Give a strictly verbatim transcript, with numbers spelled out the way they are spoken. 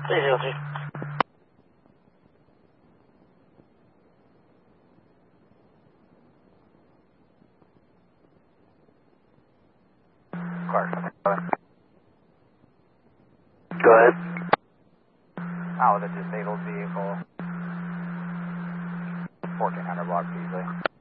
three zero three. Clark. Go ahead. Out with a disabled vehicle. fourteen hundred block Beasley.